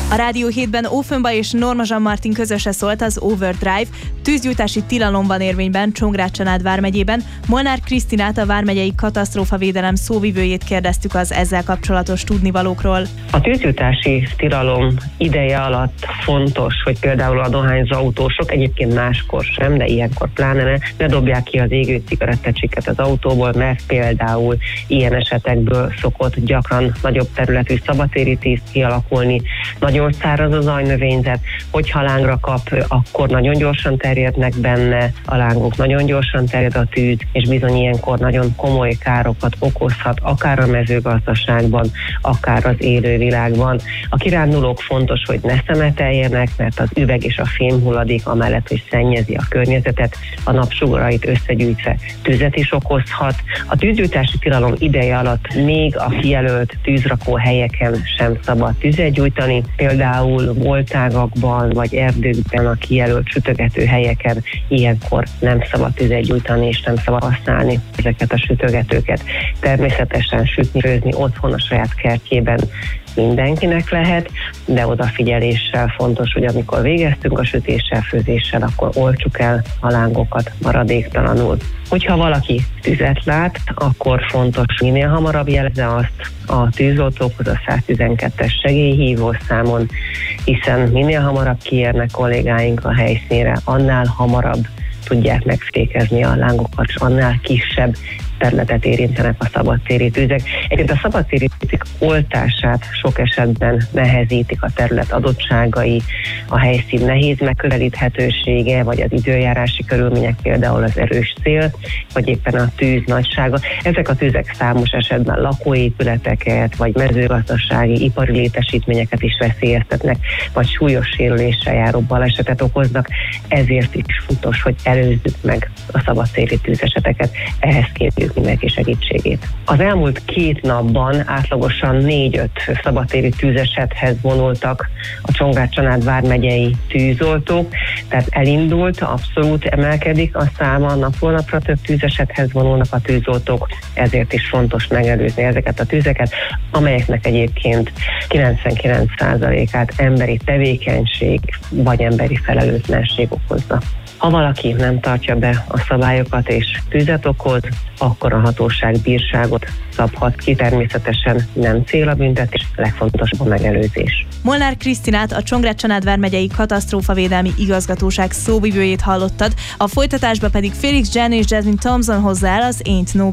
A Rádió 7-ben Ófönba és Norma Martin közöse szólt az Overdrive tűzgyújtási tilalom van érvényben Csongrád-Csanád vármegyében. Molnár Krisztinát, a vármegyei katasztrófavédelem szóvivőjét kérdeztük az ezzel kapcsolatos tudnivalókról. A tűzgyújtási tilalom ideje alatt fontos, hogy például a dohányzó autósok, egyébként máskor sem, de ilyenkor pláne ne dobják ki az égő cigarettacsiket az autóból, mert például ilyen esetekből szokott gyakran nagyobb területű szabadtéri tűz kialakulni. Nagyon száraz a zajnövényzet, hogyha lángra kap, akkor nagyon gyorsan terjednek benne a lángok, nagyon gyorsan terjed a tűz, és bizony ilyenkor nagyon komoly károkat okozhat, akár a mezőgazdaságban, akár az élővilágban. A kirándulók fontos, hogy ne szemeteljenek, mert az üveg és a fémhulladék amellett, hogy szennyezi a környezetet, a napsugarait összegyűjtve tüzet is okozhat. A tűzgyújtási tilalom ideje alatt még a kijelölt tűzrakó helyeken sem szabad tüzet gyújtani, például boltágakban vagy erdőkben a kijelölt sütögető helyeken ilyenkor nem szabad tüzet gyújtani, és nem szabad használni ezeket a sütögetőket. Természetesen sütni, főzni otthon a saját kertjében mindenkinek lehet, de odafigyeléssel fontos, hogy amikor végeztünk a sütéssel, főzéssel, akkor oltsuk el a lángokat maradéktalanul. Hogyha valaki tüzet lát, akkor fontos, minél hamarabb jelezze azt a tűzoltókhoz a 112-es segélyhívó számon, hiszen minél hamarabb kiérnek kollégáink a helyszínre, annál hamarabb tudják megfékezni a lángokat, és annál kisebb területet érintenek a szabadtéri tüzek. Egyébként a szabadtéri tüzek oltását sok esetben nehezítik a terület adottságai, a helyszín nehéz megközelíthetősége, vagy az időjárási körülmények, például az erős szél, vagy éppen a tűz nagysága. Ezek a tüzek számos esetben lakóépületeket, vagy mezőgazdasági, ipari létesítményeket is veszélyeztetnek, vagy súlyos sérüléssel járó balesetet okoznak. Ezért is fontos, hogy előzzük meg a szabadtéri tűzeseteket. Ehhez kérjük mindenki segítségét. Az elmúlt 2 napban átlagosan 4-5 szabadtéri tűzesethez vonultak a Csongrád-Csanád vármegyei tűzoltók, tehát elindult, abszolút emelkedik a száma, napról napra több tűzesethez vonulnak a tűzoltók, ezért is fontos megelőzni ezeket a tűzeket, amelyeknek egyébként 99%-át emberi tevékenység vagy emberi felelőtlenség okozza. Ha valaki nem tartja be a szabályokat és tüzet okoz, akkor a hatóság bírságot szabhat ki. Természetesen nem cél a büntetés, legfontosabb a megelőzés. Molnár Krisztinát, a Csongrád-Csanád vármegyei katasztrófavédelmi igazgatóság szóvivőjét hallottad, a folytatásba pedig Felix Jen és Jasmine Thompson hozzá el az Ain't No